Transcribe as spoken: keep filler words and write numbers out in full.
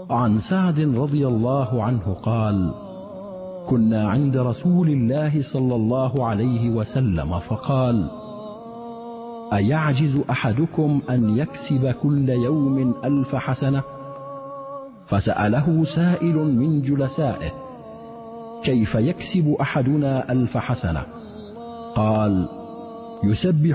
عن سعد رضي الله عنه قال: كنا عند رسول الله صلى الله عليه وسلم فقال: أيعجز أحدكم أن يكسب كل يوم ألف حسنة؟ فسأله سائل من جلسائه: كيف يكسب أحدنا ألف حسنة؟ قال: يسبح